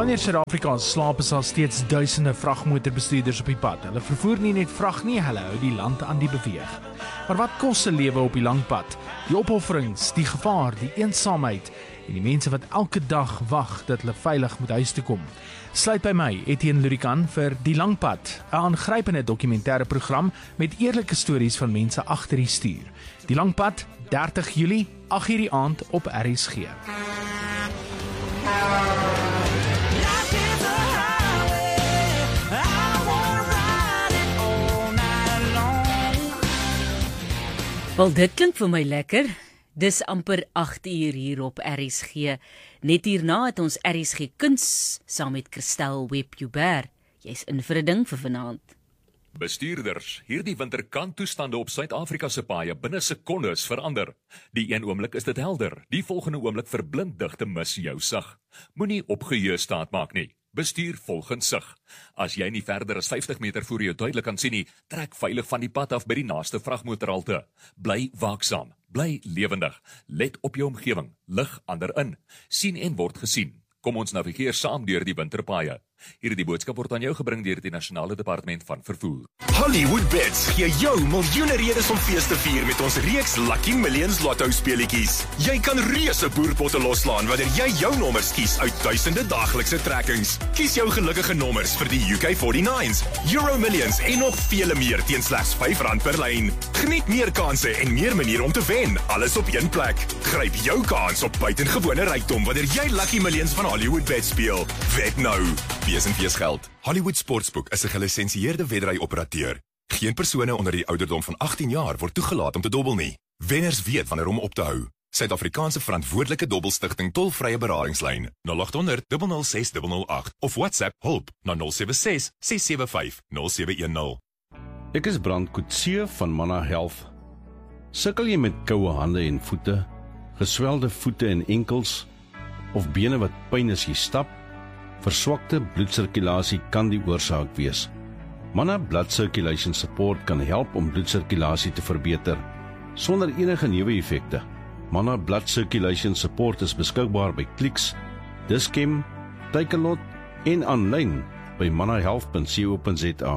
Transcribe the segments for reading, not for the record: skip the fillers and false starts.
Wanneer Suid-Afrika slaap, is daar steeds duisende vragmotorbestuurders op die pad. Hulle vervoer nie net vrag nie, hulle hou die land aan die beweeg. Maar wat kos 'n lewe op die lang pad? Die opofferings, die gevaar, die eensaamheid en die mense wat elke dag wag dat hulle veilig moet huis toe kom. Sluit by my, Etienne Lurikan, vir Die Lang Pad, 'n aangrypende dokumentêre program met eerlike stories van mense agter die stuur. Die Lang Pad, 30 Julie, 8:00 die aand op RSG. Wel, dit klink vir my lekker. Dis amper 8:00 hier op RSG. Net hierna het ons RSG Kuns saam met Christel Webb-Joubert. Jy's in vir 'n ding vir vanaand. Bestuurders, hierdie winter kan toestande op Suid-Afrika se paaie binne sekondes verander. Die een oomblik is dit helder, die volgende oomblik verblind digte mis jou sig. Moenie opgeheue staat maak nie. Bestuur volgens sig. As jy nie verder as 50 meter voor jou duidelik kan sien nie, trek veilig van die pad af by die naaste vragmotorhalte. Bly waaksaam, bly lewendig, let op jou omgewing, lig ander in, sien en word gesien. Kom ons navigeer saam deur die winterpaaie. Hierdie boodskap word aan jou gebring deur die Nasionale Departement van Vervoer. Hollywood Bets gee jou miljoene redes om fees te vier met ons reeks Lucky Millions Lotto speletjies. Jy kan reuse boerpotte loslaan wanneer jy jou nommers kies uit duisende daaglikse trekkings. Kies jou gelukkige nommers vir die UK49s, Euro Millions en nog vele meer teen slegs R5 per lyn. Geniet meer kansse en meer maniere om te wen, alles op een plek. Gryp jou kans op buitengewone rykdom wanneer jy Lucky Millions van Hollywood Bets speel. Wet nou. Wees en wees geld. Hollywood Sportsbook is 'n gelisensieerde wedry-operateur. Geen persone onder die ouderdom van 18 jaar word toegelaat om te dobbel nie. Wenners weet wanneer om op te hou. Suid-Afrikaanse verantwoordelike dobbelstigting tolvrye beradingslyn 0800 006 008 of WhatsApp hulp na 076 675 0710. Ek is Brand Coetzee van Manna Health. Sukkel jy met koue hande en voete, geswelde voete en enkels, of bene wat pyn as jy stap? Verswakte bloedsirkulasie kan die oorsaak wees. Manna Blood Circulation Support kan help om bloedsirkulasie te verbeter, sonder enige neeweffekte. Manna Blood Circulation Support is beskikbaar by Clicks, Dis-Chem, Takealot en aanlyn by mannahealth.co.za.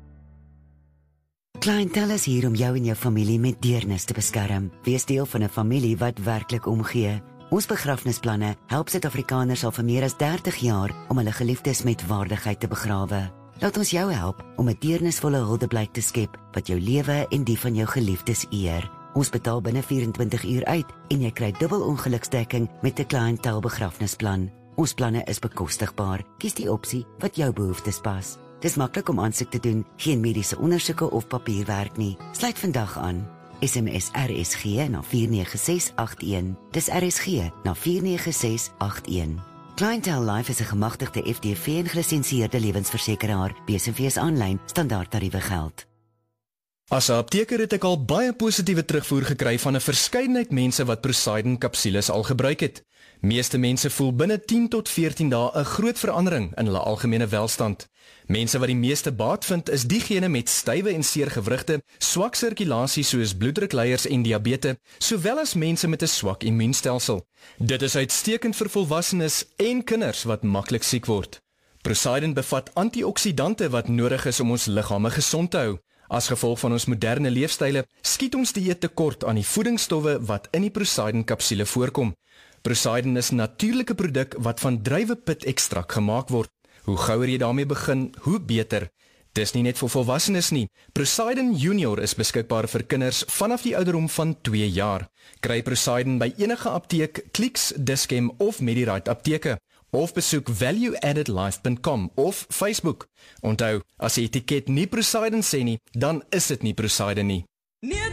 Clientele is hier om jou en jou familie met deernis te beskerm. Wees deel van 'n familie wat werklik omgee. Ons begrafnisplanne help Suid-Afrikaners al vir meer as 30 jaar om hulle geliefdes met waardigheid te begrawe. Laat ons jou help om 'n deernisvolle huldeblyk te skep wat jou lewe en die van jou geliefdes eer. Ons betaal binne 24 uur uit en jy kry dubbel ongeluksdekking met 'n cliëntel begrafnisplan. Ons planne is bekostigbaar. Kies die opsie wat jou behoeftes pas. Dis maklik om aansoek te doen, geen mediese ondersoeke of papierwerk nie. Sluit vandag aan. SMS RSG na 49681. Dis RSG na 49681. Clientele Life is 'n gemagtigde FDV en gelisensieerde lewensversekeraar. BSNV's aanlyn standaardtariewe geld. As 'n apteker het ek al baie positiewe terugvoer gekry van 'n verskeidenheid mense wat Poseidon kapsules al gebruik het. Meeste mense voel binne 10 tot 14 dae 'n groot verandering in hulle algemene welstand. Mense wat die meeste baat vind is diegene met stywe en seer gewrigte, swak sirkulasie soos bloeddrukleiers en diabetes, sowel as mense met 'n swak immuunstelsel. Dit is uitstekend vir volwassenes en kinders wat maklik siek word. Poseidon bevat antioksidante wat nodig is om ons liggame gesond te hou. As gevolg van ons moderne leefstyle skiet ons dieet tekort aan die voedingsstowwe wat in die Poseidon kapsule voorkom. Poseidon is 'n natuurlike produk wat van druiwepit ekstrak gemaak word. Hoe gouer jy daarmee begin, hoe beter. Dis nie net vir volwassenes nie. Poseidon Junior is beskikbaar vir kinders vanaf die ouderdom van 2 jaar. Kry Poseidon by enige apteek, Clicks, Dis-Chem of Medirite apteke. Of besoek valueaddedlife.com of Facebook. Onthou, as die etiket nie Poseidon sê nie, dan is dit nie Poseidon nie.